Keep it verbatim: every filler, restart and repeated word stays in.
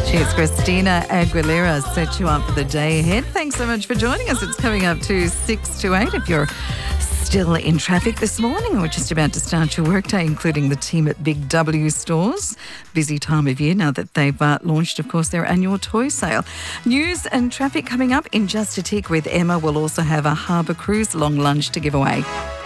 Cheers, Christina Aguilera set you up for the day ahead. Thanks so much for joining us. It's coming up to six to eight if you're still in traffic this morning or just about to start your workday, including the team at Big W Stores. Busy time of year now that they've uh, launched, of course, their annual toy sale. News and traffic coming up in just a tick with Emma. We'll also have a Harbour Cruise long lunch to give away.